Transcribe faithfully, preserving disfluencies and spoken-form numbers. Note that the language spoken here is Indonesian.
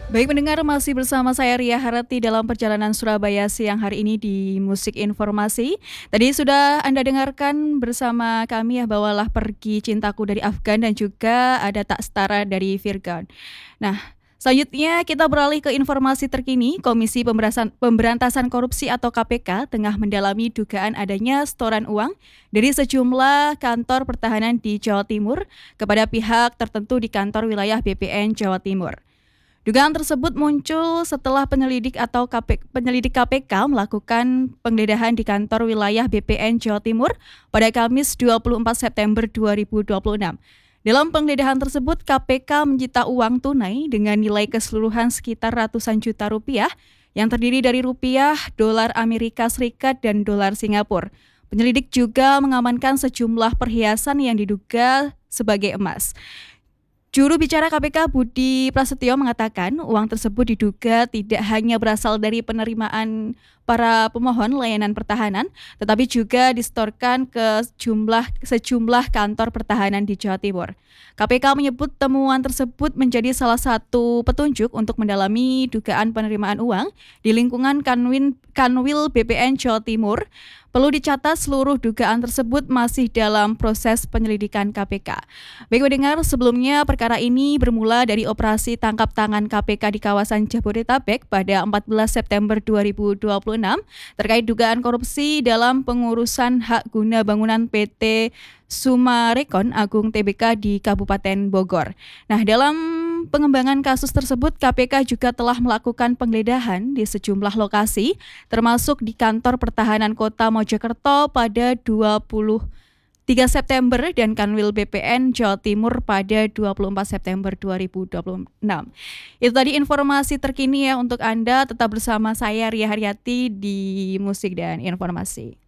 Baik mendengar, masih bersama saya Ria Harati dalam perjalanan Surabaya siang hari ini di Musik Informasi. Tadi sudah Anda dengarkan bersama kami ya, Bawalah Pergi Cintaku dari Afgan dan juga ada Tak Setara dari Virgon. Nah, selanjutnya kita beralih ke informasi terkini. Komisi Pemberantasan, Pemberantasan Korupsi atau K P K tengah mendalami dugaan adanya setoran uang dari sejumlah kantor pertahanan di Jawa Timur kepada pihak tertentu di kantor wilayah B P N Jawa Timur. Dugaan tersebut muncul setelah penyelidik atau K P, penyelidik K P K melakukan penggeledahan di kantor wilayah B P N Jawa Timur pada Kamis dua puluh empat September dua ribu dua puluh enam. Dalam penggeledahan tersebut, K P K menyita uang tunai dengan nilai keseluruhan sekitar ratusan juta rupiah yang terdiri dari rupiah, dolar Amerika Serikat, dan dolar Singapura. Penyelidik juga mengamankan sejumlah perhiasan yang diduga sebagai emas. Juru bicara K P K Budi Prasetyo mengatakan uang tersebut diduga tidak hanya berasal dari penerimaan para pemohon layanan pertahanan, tetapi juga disetorkan ke jumlah sejumlah kantor pertahanan di Jawa Timur. K P K menyebut temuan tersebut menjadi salah satu petunjuk untuk mendalami dugaan penerimaan uang di lingkungan Kanwin, Kanwil B P N Jawa Timur. Perlu dicatat seluruh dugaan tersebut masih dalam proses penyelidikan K P K. Baik mendengar, sebelumnya perkara ini bermula dari operasi tangkap tangan K P K di kawasan Jabodetabek pada empat belas September dua ribu dua puluh enam terkait dugaan korupsi dalam pengurusan hak guna bangunan P T Sumarekon Agung T B K di Kabupaten Bogor. Nah, dalam pengembangan kasus tersebut, K P K juga telah melakukan penggeledahan di sejumlah lokasi, termasuk di kantor pertahanan Kota Mojokerto pada dua puluh tiga September dan Kanwil B P N Jawa Timur pada dua puluh empat September dua ribu dua puluh enam. Itu tadi informasi terkini ya untuk Anda. Tetap bersama saya Ria Haryati di Musik dan Informasi.